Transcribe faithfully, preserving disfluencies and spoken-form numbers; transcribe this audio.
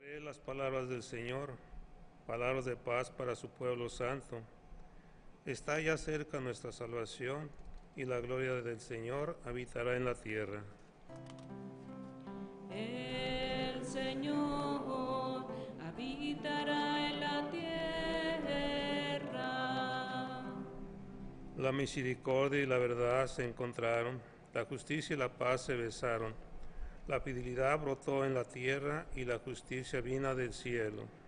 Lee las palabras del Señor, palabras de paz para su pueblo santo. Está ya cerca nuestra salvación y la gloria del Señor habitará en la tierra. El Señor habitará en la tierra. La misericordia y la verdad se encontraron, la justicia y la paz se besaron. La fidelidad brotó en la tierra y la justicia vino del cielo.